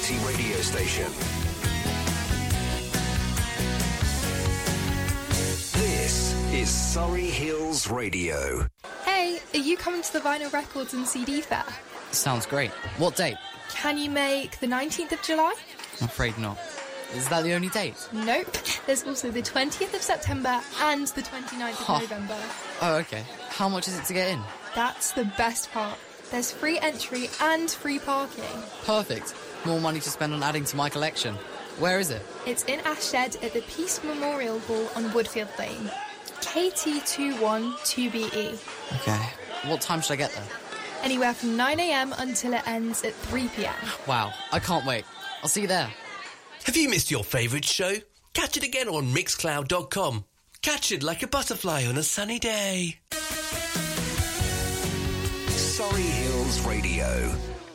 community radio station. This is Surrey Hills Radio. Hey, are you coming to the Vinyl Records and CD Fair? Sounds great. What date? Can you make the 19th of July? I'm afraid not. Is that the only date? Nope. There's also the 20th of September and the 29th of November. Oh, okay. How much is it to get in? That's the best part. There's free entry and free parking. Perfect. More money to spend on adding to my collection. Where is it? It's in Ashshed at the Peace Memorial Hall on Woodfield Lane. KT212BE. Okay. What time should I get there? Anywhere from 9 a.m. until it ends at 3 p.m. Wow, I can't wait. I'll see you there. Have you missed your favourite show? Catch it again on Mixcloud.com. Catch it like a butterfly on a sunny day. Surrey Hills Radio.